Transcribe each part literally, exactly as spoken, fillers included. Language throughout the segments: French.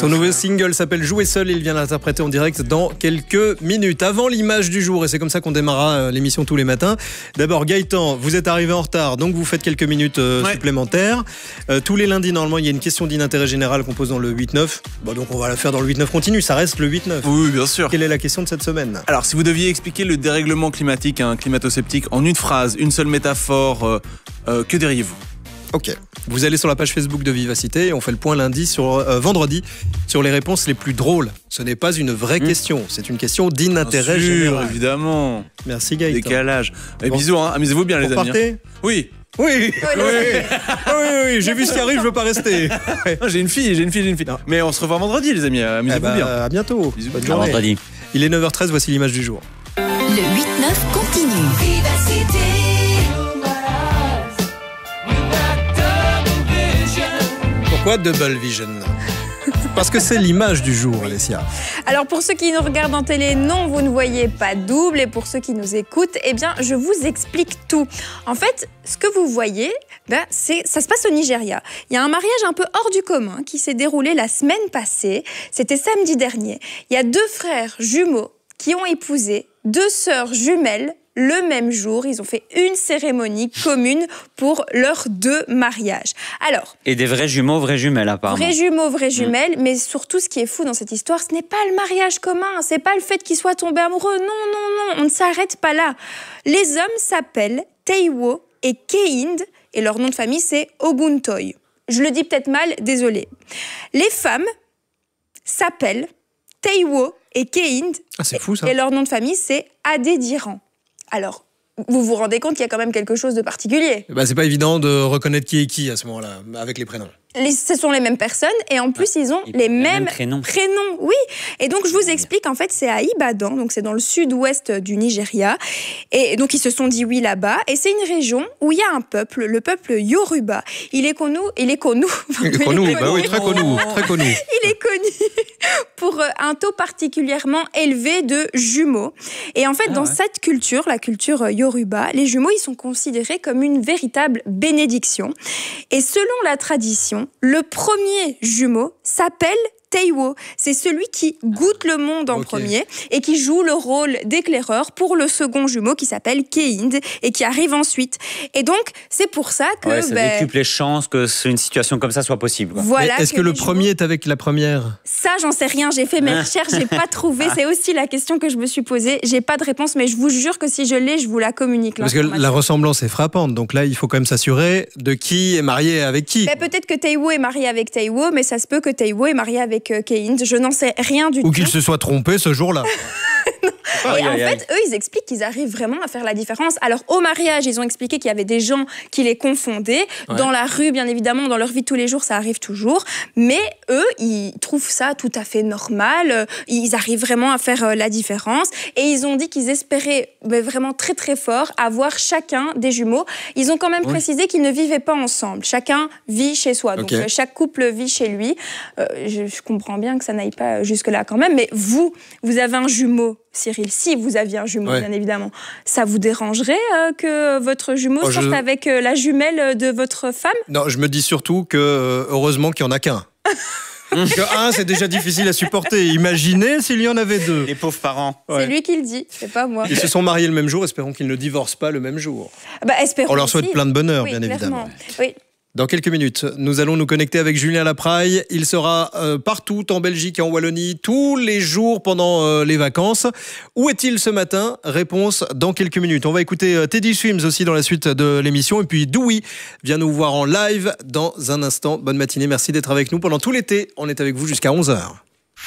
Son nouveau single s'appelle Jouer seul et il vient l'interpréter en direct dans quelques minutes. Avant l'image du jour, et c'est comme ça qu'on démarrera l'émission tous les matins. D'abord Gaëtan, vous êtes arrivé en retard, donc vous faites quelques minutes euh, ouais. supplémentaires. Euh, tous les lundis, normalement, il y a une question d'inintérêt général qu'on pose dans le huit neuf. Bon, donc on va la faire dans le huit neuf continu, ça reste le huit neuf. Oui, bien sûr. Quelle est la question de cette semaine ? Alors, si vous deviez expliquer le dérèglement climatique, hein, climato-sceptique, en une phrase, une seule métaphore, euh, euh, que diriez-vous ? Ok, vous allez sur la page Facebook de Vivacité et on fait le point lundi sur, euh, vendredi sur les réponses les plus drôles. Ce n'est pas une vraie mmh. question, c'est une question d'inintérêt bien sûr, général. Évidemment. Merci Gaëtan. Décalage. Et bon. Bisous, hein. Amusez-vous bien Vous les amis. Partez hein. Oui. Oui, oui, oui, oui, oui, j'ai vu ce qui arrive, je veux pas rester. Ouais. Non, j'ai une fille, j'ai une fille, j'ai une fille. Non. Mais on se revoit vendredi les amis, amusez-vous eh bah, bien. À bientôt. Bisous. Bonne journée. À vendredi. Il est neuf heures treize, voici l'image du jour. Le huit neuf continue. Vivacité. Pourquoi Double Vision ? Parce que c'est l'image du jour, Alessia. Alors pour ceux qui nous regardent en télé, non, vous ne voyez pas double. Et pour ceux qui nous écoutent, eh bien, je vous explique tout. En fait, ce que vous voyez, ben, c'est, ça se passe au Nigeria. Il y a un mariage un peu hors du commun qui s'est déroulé la semaine passée. C'était samedi dernier. Il y a deux frères jumeaux qui ont épousé deux sœurs jumelles le même jour. Ils ont fait une cérémonie commune pour leurs deux mariages. Alors, et des vrais jumeaux, vraies jumelles apparemment. Vrais jumeaux, vraies jumelles, mmh. mais surtout ce qui est fou dans cette histoire, ce n'est pas le mariage commun, c'est pas le fait qu'ils soient tombés amoureux. Non, non, non, on ne s'arrête pas là. Les hommes s'appellent Taiwo et Kehinde et leur nom de famille c'est Oguntoy. Je le dis peut-être mal, désolé. Les femmes s'appellent Taiwo et Kehinde. Ah, c'est fou ça. Et leur nom de famille c'est Adédiran. Alors, vous vous rendez compte qu'il y a quand même quelque chose de particulier. Bah, c'est pas évident de reconnaître qui est qui à ce moment-là, avec les prénoms. Les, ce sont les mêmes personnes et en plus ah, ils ont les mêmes prénoms. prénoms. Oui. Et donc je vous explique, en fait c'est à Ibadan, donc c'est dans le sud-ouest du Nigeria. Et donc ils se sont dit oui là-bas. Et c'est une région où il y a un peuple, le peuple Yoruba. Il est connu, il est connu. Il est connu, bah oui, très connu, très connu. Il est connu pour un taux particulièrement élevé de jumeaux. Et en fait ah, dans ouais. cette culture, la culture Yoruba, les jumeaux ils sont considérés comme une véritable bénédiction. Et selon la tradition, le premier jumeau s'appelle Taiwo. C'est celui qui goûte le monde en okay. premier et qui joue le rôle d'éclaireur pour le second jumeau qui s'appelle Kehinde et qui arrive ensuite. Et donc, c'est pour ça que... Ouais, ça ben, décuple les chances que une situation comme ça soit possible. Quoi. Voilà. Mais est-ce que, que le premier jumeaux... est avec la première ? Ça, j'en sais rien. J'ai fait mes recherches, j'ai pas trouvé. C'est aussi la question que je me suis posée. J'ai pas de réponse, mais je vous jure que si je l'ai, je vous la communique. Parce que la ressemblance est frappante. Donc là, il faut quand même s'assurer de qui est marié avec qui. Ben, peut-être que Taiwo est marié avec Taiwo, mais ça se peut que Taiwo est marié avec Kehinde. Je n'en sais rien du Ou tout. Ou qu'ils se soient trompés ce jour-là. Et aïe, en aïe, fait, aïe. eux, ils expliquent qu'ils arrivent vraiment à faire la différence. Alors, au mariage, ils ont expliqué qu'il y avait des gens qui les confondaient. Ouais. Dans la rue, bien évidemment, dans leur vie de tous les jours, ça arrive toujours. Mais eux, ils trouvent ça tout à fait normal. Ils arrivent vraiment à faire la différence. Et ils ont dit qu'ils espéraient vraiment très, très fort avoir chacun des jumeaux. Ils ont quand même oui. précisé qu'ils ne vivaient pas ensemble. Chacun vit chez soi. Donc, okay. chaque couple vit chez lui. Euh, je, je comprends bien que ça n'aille pas jusque-là quand même. Mais vous, vous avez un jumeau. Cyril, si vous aviez un jumeau, ouais. bien évidemment, ça vous dérangerait euh, que votre jumeau oh, sorte je... avec euh, la jumelle de votre femme ? Non, je me dis surtout que euh, heureusement qu'il n'y en a qu'un. Parce que un, c'est déjà difficile à supporter. Imaginez s'il y en avait deux. Les pauvres parents. Ouais. C'est lui qui le dit, c'est pas moi. Ils se sont mariés le même jour, espérons qu'ils ne divorcent pas le même jour. Bah, espérons. On leur souhaite aussi. plein de bonheur, oui, bien clairement. évidemment. Oui. Dans quelques minutes, nous allons nous connecter avec Julien Lapraille. Il sera euh, partout en Belgique et en Wallonie, tous les jours pendant euh, les vacances. Où est-il ce matin ? Réponse dans quelques minutes. On va écouter euh, Teddy Swims aussi dans la suite de l'émission. Et puis Doui vient nous voir en live dans un instant. Bonne matinée, merci d'être avec nous. Pendant tout l'été, on est avec vous jusqu'à onze heures.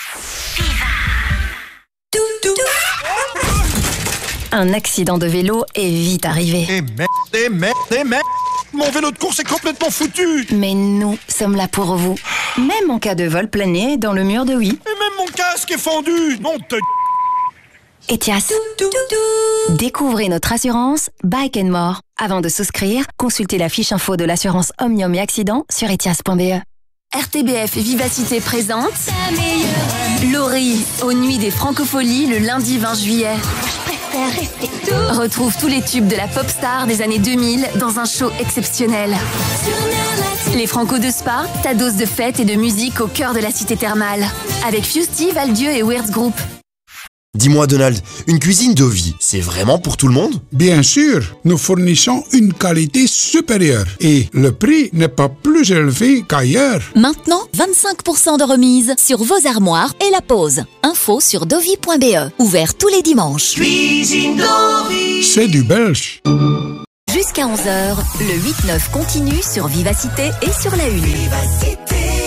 Un accident de vélo est vite arrivé. Et merde, et merde, et merde. Mon vélo de course est complètement foutu. Mais nous sommes là pour vous. Même en cas de vol plané dans le mur de oui. Et même mon casque est fendu. Non, te... Etias. Découvrez notre assurance Bike and More. Avant de souscrire, consultez la fiche info de l'assurance Omnium et Accident sur etias point b e. R T B F Vivacité présente Laurie aux Nuits des Francopholies le lundi vingt juillet. Retrouve tous les tubes de la pop star des années deux mille dans un show exceptionnel. Les Franco de Spa, ta dose de fête et de musique au cœur de la cité thermale. Avec Fusty, Valdieu et Weird Group. Dis-moi Donald, une cuisine Dovi, c'est vraiment pour tout le monde? Bien sûr, nous fournissons une qualité supérieure et le prix n'est pas plus élevé qu'ailleurs. Maintenant, vingt-cinq pour cent de remise sur vos armoires et la pose. Info sur dovi point b e. Ouvert tous les dimanches. Cuisine Dovi, c'est du belge. Jusqu'à onze heures, le huit neuf continue sur Vivacité et sur la Une. Vivacité.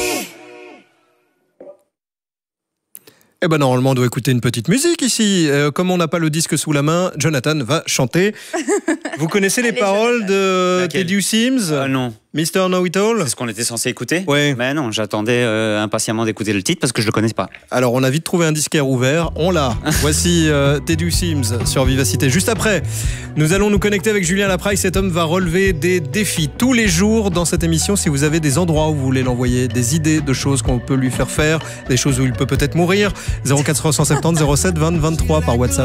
Eh ben normalement on doit écouter une petite musique ici. Euh, comme on n'a pas le disque sous la main, Jonathan va chanter. Vous connaissez les Allez, paroles de Teddy Sims? euh, Non. mister Know-It-All? C'est ce qu'on était censé écouter? Ouais. Mais non, j'attendais euh, impatiemment d'écouter le titre parce que je le connais pas. Alors on a vite trouvé un disquaire ouvert, on l'a. Voici euh, Teddy Sims sur Vivacité. Juste après, nous allons nous connecter avec Julien Lapraille. Cet homme va relever des défis tous les jours dans cette émission. Si vous avez des endroits où vous voulez l'envoyer, des idées de choses qu'on peut lui faire faire, des choses où il peut peut-être mourir, zéro quatre cent soixante-dix zéro sept vingt vingt-trois par WhatsApp.